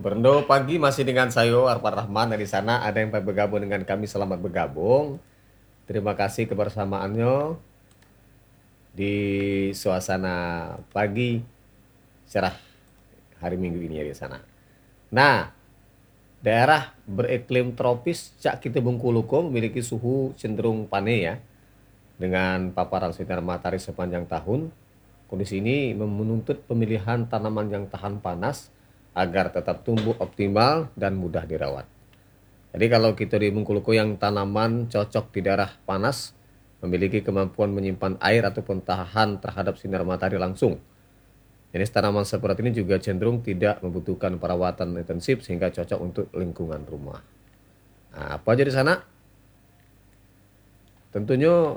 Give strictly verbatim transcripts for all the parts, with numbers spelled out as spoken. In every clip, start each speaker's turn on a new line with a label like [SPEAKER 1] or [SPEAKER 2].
[SPEAKER 1] Berendo pagi masih dengan saya Arfan Rahman dari sana. Ada yang bergabung dengan kami, selamat bergabung. Terima kasih kebersamaannya di suasana pagi cerah hari Minggu ini ya di sana. Nah, daerah beriklim tropis Cak Kite Bengkuluko memiliki suhu cenderung panas ya, dengan paparan sinar matahari sepanjang tahun. Kondisi ini menuntut pemilihan tanaman yang tahan panas agar tetap tumbuh optimal dan mudah dirawat. Jadi kalau kita di Bengkuluko yang tanaman cocok di daerah panas, memiliki kemampuan menyimpan air ataupun tahan terhadap sinar matahari langsung. Jenis tanaman seperti ini juga cenderung tidak membutuhkan perawatan intensif sehingga cocok untuk lingkungan rumah. Nah, apa aja di sana? Tentunya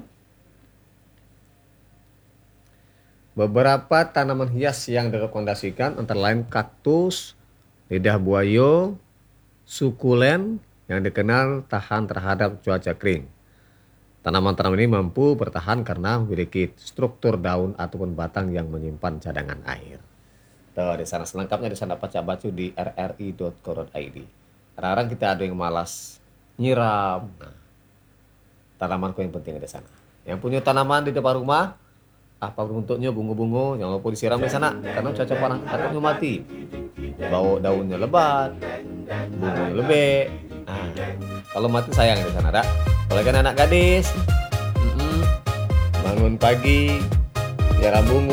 [SPEAKER 1] beberapa tanaman hias yang direkomendasikan antara lain kaktus, lidah buaya, sukulen yang dikenal tahan terhadap cuaca kering. Tanaman-tanaman ini mampu bertahan karena memiliki struktur daun ataupun batang yang menyimpan cadangan air. Tuh, di sana selengkapnya di sana baca-baca di r r i dot co dot i d. Kadang-kadang kita ada yang malas nyiram. Nah, tanamanku yang penting ada di sana. Yang punya tanaman di depan rumah, apa bentuknya bunga-bunga, jangan lupa disiram di sana karena cuaca panas takutnya mati. Bau daunnya lebat, bunganya lebih. Nah, kalau mati sayang di sana, ada. Kalau kan anak gadis, mm-mm, bangun pagi, siram bunga.